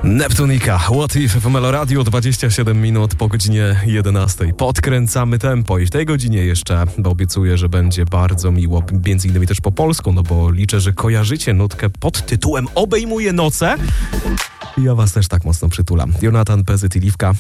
Neptunika, What If w Meloradio, 27 minut po godzinie 11. Podkręcamy tempo i w tej godzinie jeszcze obiecuję, że będzie bardzo miło, między innymi też po polsku, no bo liczę, że kojarzycie nutkę pod tytułem Obejmuje noce. Ja was też tak mocno przytulam. Jonathan, Pezyt i Liwka